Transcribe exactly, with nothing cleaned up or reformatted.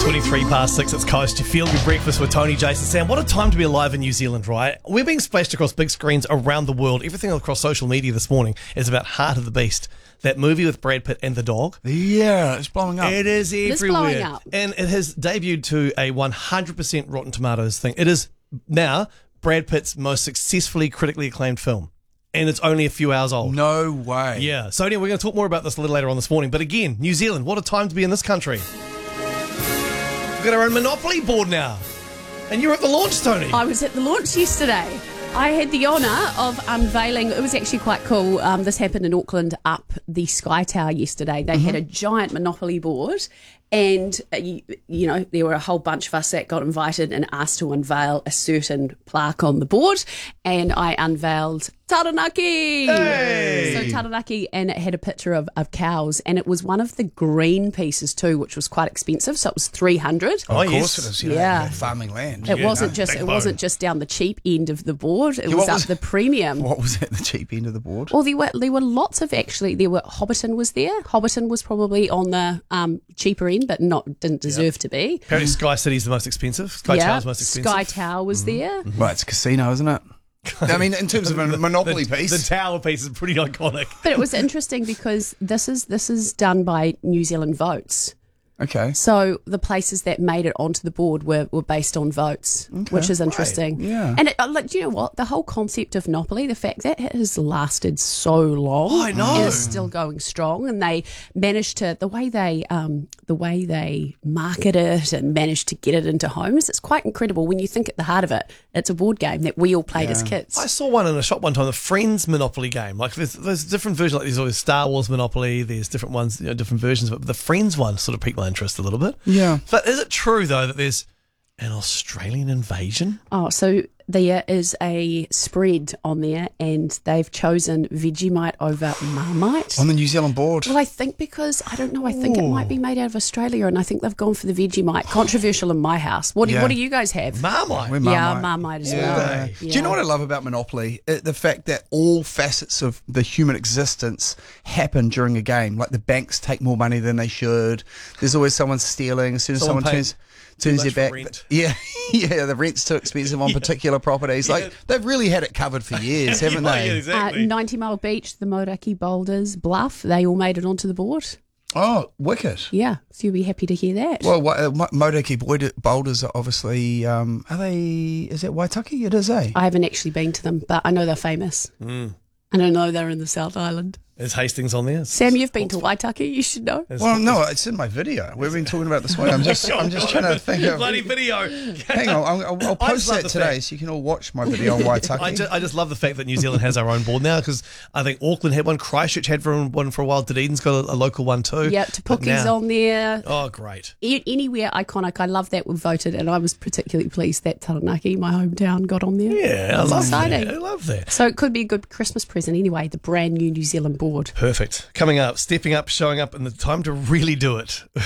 twenty-three past six, it's Coast. You feel your breakfast with Tony, Jason, Sam. What a time to be alive in New Zealand, right? We're being splashed across big screens around the world. Everything across social media this morning is about Heart of the Beast. That movie with Brad Pitt and the dog. Yeah, it's blowing up. It is everywhere. It's blowing up. And it has debuted to a one hundred percent Rotten Tomatoes thing. It is now Brad Pitt's most successfully critically acclaimed film. And it's only a few hours old. No way. Yeah. So anyway, we're going to talk more about this a little later on this morning. But again, New Zealand, what a time to be in this country. We've got our own Monopoly board now. And you're at the launch, Tony. I was at the launch yesterday. I had the honour of unveiling, it was actually quite cool. Um, this happened in Auckland up the Sky Tower yesterday. They mm-hmm. had a giant Monopoly board. And, uh, you, you know, there were a whole bunch of us that got invited and asked to unveil a certain plaque on the board. And I unveiled Taranaki. Hey! So Taranaki, and it had a picture of, of cows. And it was one of the green pieces too, which was quite expensive. So it was three hundred. Oh, of yes. course it is. You know, Yeah. farming land. It Yeah, wasn't no. just big it bone. wasn't just down the cheap end of the board. It Yeah, was what up was- the premium. What was at the cheap end of the board? Well, there were there were lots of actually. There were Hobbiton was there. Hobbiton was probably on the um, cheaper end, but not didn't deserve to be. Apparently Sky City's the most expensive. Sky yeah, Tower's most expensive. Sky Tower was there. Well, it's a casino, isn't it? I mean, in terms of a Monopoly the, piece. The tower piece is pretty iconic. But it was interesting because this is this is done by New Zealand votes. Okay. So the places that made it onto the board were, were based on votes, which is interesting. yeah. And it, uh, like, do you know what? The whole concept of Monopoly, the fact that it has lasted so long, Oh, I know. and is still going strong, and they managed to the way they um, the way they market it and managed to get it into homes. It's quite incredible when you think at the heart of it, it's a board game that we all played as kids. I saw one in a shop one time, the Friends Monopoly game. Like there's, there's different versions, like there's always Star Wars Monopoly, there's different ones, you know, different versions of it. But the Friends one sort of piqued my interest a little bit. Yeah. But is it true, though, that there's an Australian invasion? Oh, so there is a spread on there, and they've chosen Vegemite over Marmite. On the New Zealand board. Well, I think because, I don't know, I think it might be made out of Australia, and I think they've gone for the Vegemite. Controversial in my house. What do, Yeah. what do you guys have? Marmite. We're Yeah, Marmite. Marmite as Yeah. well. Do you know what I love about Monopoly? It, the fact that all facets of the human existence happen during a game. Like the banks take more money than they should. There's always someone stealing. As soon as Someone someone, paying turns turns much their for back, rent. yeah, yeah, the rent's too expensive on particular properties. Like Yeah. they've really had it covered for years, haven't Yeah, they? yeah, Uh, exactly. ninety Mile Beach, the Moraki Boulders, Bluff, they all made it onto the board. Oh, wicked. Yeah, so you'll be happy to hear that. Well, what, uh, Mo- Motoki Boyd- Boulders are obviously, um, are they, is that Waitaki? It is, eh? I haven't actually been to them, but I know they're famous. Mm. And I know they're in the South Island. Is Hastings on there? Sam, you've been to Waitaki, you should know. Well, no, it's in my video. We've been talking about this one. I'm just, I'm just trying to think of. Bloody video. Hang on, I'll, I'll, I'll I post just love that the today fact- so you can all watch my video on Waitaki. I just, I just love the fact that New Zealand has our own board now, because I think Auckland had one, Christchurch had one for a while, Dunedin's got a, a local one too. Yeah, But Tapuki's now- on there. Oh, great. A- Anywhere iconic. I love that we've voted, and I was particularly pleased that Taranaki, my hometown, got on there. Yeah, I It's love exciting. that. I love that. So it could be a good Christmas present anyway, the brand new New Zealand board. Perfect. Coming up, stepping up, showing up, and the time to really do it.